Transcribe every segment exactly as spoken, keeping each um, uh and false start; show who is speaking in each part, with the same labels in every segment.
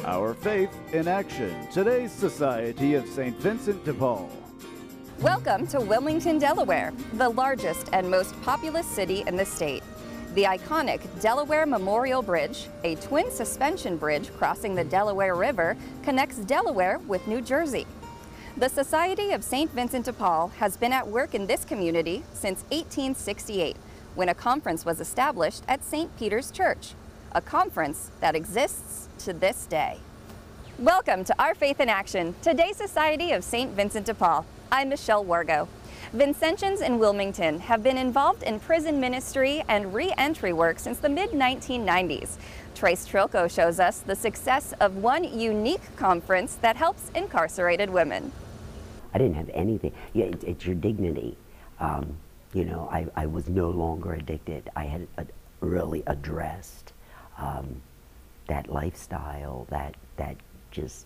Speaker 1: Our Faith in Action, today's Society of Saint Vincent de Paul.
Speaker 2: Welcome to Wilmington, Delaware, the largest and most populous city in the state. The iconic Delaware Memorial Bridge, a twin suspension bridge crossing the Delaware River, connects Delaware with New Jersey. The Society of Saint Vincent de Paul has been at work in this community since eighteen sixty-eight, when a conference was established at Saint Peter's Church, a conference that exists to this day. Welcome to Our Faith in Action, today's Society of Saint Vincent de Paul. I'm Michelle Wargo. Vincentians in Wilmington have been involved in prison ministry and re-entry work since the mid nineteen nineties. Trace Trilko shows us the success of one unique conference that helps incarcerated women.
Speaker 3: I didn't have anything. Yeah, it, it's your dignity. Um, you know, I, I was no longer addicted. I had uh, really addressed um, that lifestyle, that that just,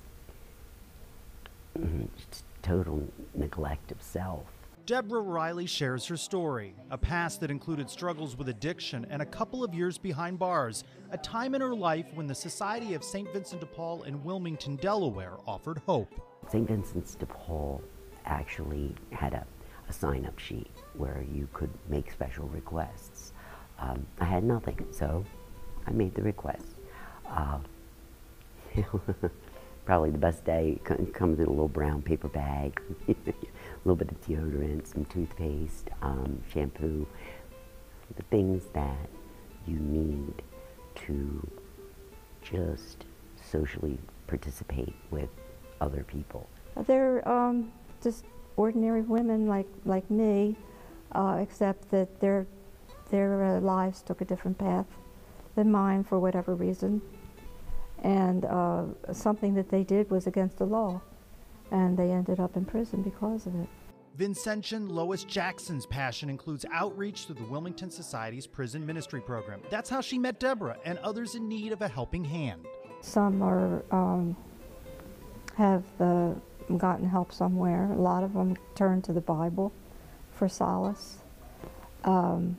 Speaker 3: mm, just total neglect of self.
Speaker 4: Deborah Riley shares her story, a past that included struggles with addiction and a couple of years behind bars, a time in her life when the Society of Saint Vincent de Paul in Wilmington, Delaware offered hope.
Speaker 3: Saint Vincent de Paul actually had a, a sign-up sheet where you could make special requests. Um, I had nothing, so I made the request. Uh, probably the best day comes in a little brown paper bag, a little bit of deodorant, some toothpaste, um, shampoo, the things that you need to just socially participate with other people.
Speaker 5: They're um, just ordinary women like like me, uh, except that their their uh, lives took a different path than mine for whatever reason. And uh, something that they did was against the law, and they ended up in prison because of it.
Speaker 4: Vincentian Lois Jackson's passion includes outreach through the Wilmington Society's prison ministry program. That's how she met Deborah and others in need of a helping hand.
Speaker 5: Some are um, have uh, gotten help somewhere. A lot of them turn to the Bible for solace. Um,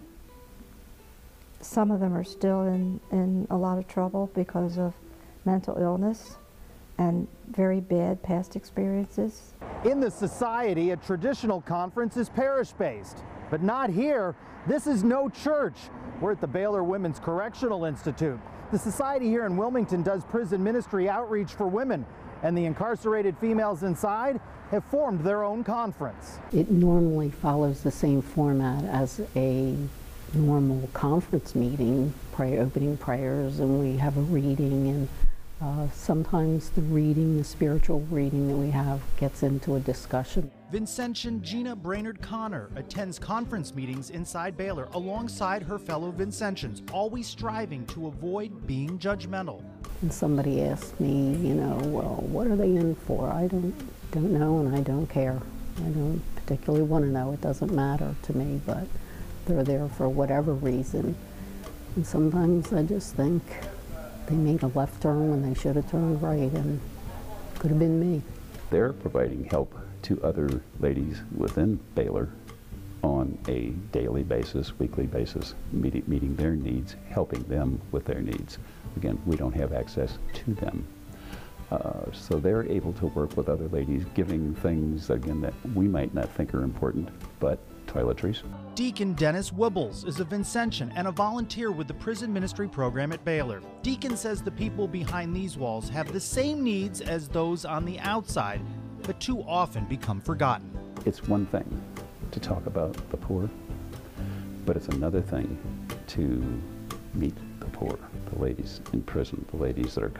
Speaker 5: some of them are still in, in a lot of trouble because of mental illness and very bad past experiences.
Speaker 6: In the Society, a traditional conference is parish-based, but not here. This is no church. We're at the Baylor Women's Correctional Institute. The Society here in Wilmington does prison ministry outreach for women, and the incarcerated females inside have formed their own conference.
Speaker 7: It normally follows the same format as a normal conference meeting, pray opening prayers, and we have a reading, and Uh, sometimes the reading, the spiritual reading that we have gets into a discussion.
Speaker 4: Vincentian Gina Brainerd Connor attends conference meetings inside Baylor alongside her fellow Vincentians, always striving to avoid being judgmental.
Speaker 7: And somebody asked me, you know, well, what are they in for? I don't, don't know, and I don't care. I don't particularly want to know. It doesn't matter to me, but they're there for whatever reason. And sometimes I just think they made a left turn when they should have turned right, and it could have been me.
Speaker 8: They're providing help to other ladies within Baylor on a daily basis, weekly basis, meeting, meeting their needs, helping them with their needs. Again, we don't have access to them. Uh, so they're able to work with other ladies, giving things, again, that we might not think are important, but toiletries.
Speaker 4: Deacon Dennis Wibbles is a Vincentian and a volunteer with the prison ministry program at Baylor. Deacon says the people behind these walls have the same needs as those on the outside, but too often become forgotten.
Speaker 8: It's one thing to talk about the poor, but it's another thing to meet the poor, the ladies in prison, the ladies that are